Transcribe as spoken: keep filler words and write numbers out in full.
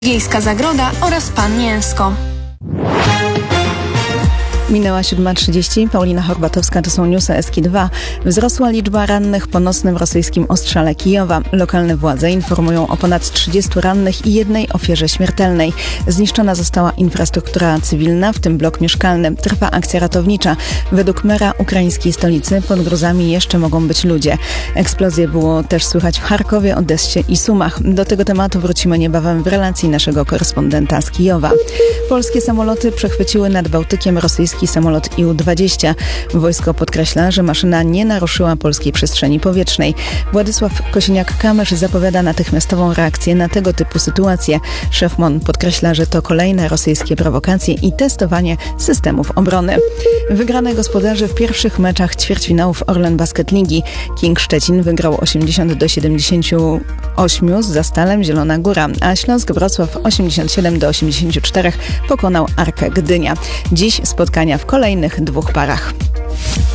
Wiejska Zagroda oraz Pan Mięsko. Minęła siódma trzydzieści. Paulina Horbatowska, to są newsy S K dwa. Wzrosła liczba rannych po nocnym rosyjskim ostrzale Kijowa. Lokalne władze informują o ponad trzydziestu rannych i jednej ofierze śmiertelnej. Zniszczona została infrastruktura cywilna, w tym blok mieszkalny. Trwa akcja ratownicza. Według mera ukraińskiej stolicy pod gruzami jeszcze mogą być ludzie. Eksplozje było też słychać w Charkowie, Odessie i Sumach. Do tego tematu wrócimy niebawem w relacji naszego korespondenta z Kijowa. Polskie samoloty przechwyciły nad Bałtykiem rosyjski samolot I U dwadzieścia. Wojsko podkreśla, że maszyna nie naruszyła polskiej przestrzeni powietrznej. Władysław Kosiniak-Kamysz zapowiada natychmiastową reakcję na tego typu sytuacje. Szef M O N podkreśla, że to kolejne rosyjskie prowokacje i testowanie systemów obrony. Wygrane gospodarzy w pierwszych meczach ćwierćfinałów Orlen Basket Ligi. King Szczecin wygrał osiemdziesiąt do siedemdziesięciu ośmiu z Zastalem Zielona Góra, a Śląsk Wrocław osiemdziesiąt siedem do osiemdziesięciu czterech pokonał Arkę Gdynia. Dziś spotkania w kolejnych dwóch parach.